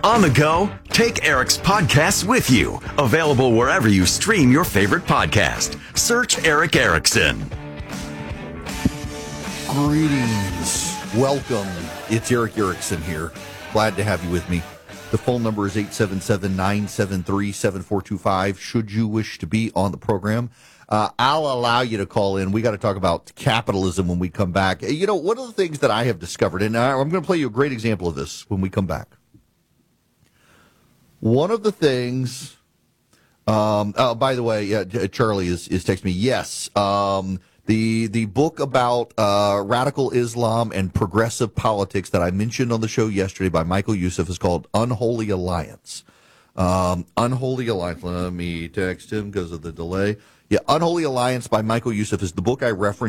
On the go, take Eric's podcasts with you. Available wherever you stream your favorite podcast. Search Eric Erickson. Greetings. Welcome. It's Eric Erickson here. Glad to have you with me. The phone number is 877-973-7425 should you wish to be on the program. I'll allow you to call in. We got to talk about capitalism when we come back. You know, one of the things that I have discovered, and I'm going to play you a great example of this when we come back. One of the things, by the way, Charlie is texting me, yes, the book about radical Islam and progressive politics that I mentioned on the show yesterday by Michael Youssef is called Unholy Alliance. Unholy Alliance. Let me text him because of the delay. Yeah, Unholy Alliance by Michael Youssef is the book I referenced